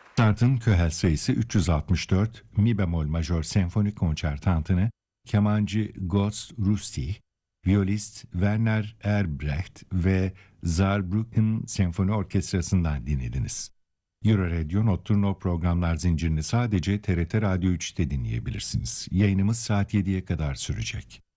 Mozart'ın Köhel sayısı 364, mi bemol majör senfonik konçertantını kemancı Götz Rüstih, violist Werner Erbrecht ve Saarbrücken Senfoni Orkestrası'ndan dinlediniz. Euradio Nocturno programlar zincirini sadece TRT Radyo 3'te dinleyebilirsiniz. Yayınımız saat 7'ye kadar sürecek.